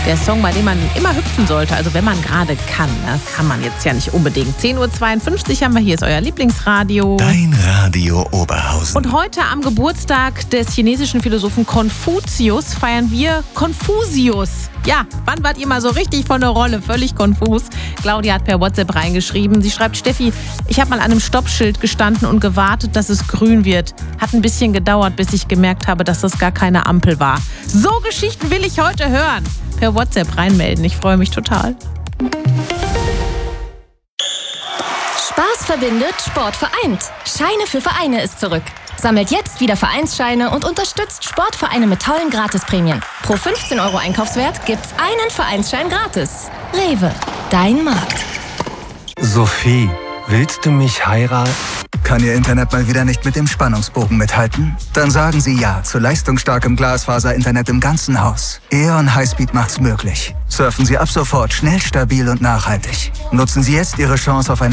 Der Song, bei dem man immer hüpfen sollte, also wenn man gerade kann. Ne? Kann man jetzt ja nicht unbedingt. 10.52 Uhr haben wir, hier ist euer Lieblingsradio. Dein Radio Oberhausen. Und heute am Geburtstag des chinesischen Philosophen Konfuzius feiern wir Konfusius. Ja, wann wart ihr mal so richtig von der Rolle? Völlig konfus. Claudia hat per WhatsApp reingeschrieben. Sie schreibt, Steffi, ich habe mal an einem Stoppschild gestanden und gewartet, dass es grün wird. Hat ein bisschen gedauert, bis ich gemerkt habe, dass das gar keine Ampel war. So Geschichten will ich heute hören. Per WhatsApp reinmelden. Ich freue mich total. Spaß verbindet, Sport vereint. Scheine für Vereine ist zurück. Sammelt jetzt wieder Vereinsscheine und unterstützt Sportvereine mit tollen Gratisprämien. Pro 15 € Einkaufswert gibt's einen Vereinsschein gratis. Rewe, dein Markt. Sophie, willst du mich heiraten? Kann Ihr Internet mal wieder nicht mit dem Spannungsbogen mithalten? Dann sagen Sie ja zu leistungsstarkem Glasfaser-Internet im ganzen Haus. E.ON Highspeed macht's möglich. Surfen Sie ab sofort schnell, stabil und nachhaltig. Nutzen Sie jetzt Ihre Chance auf ein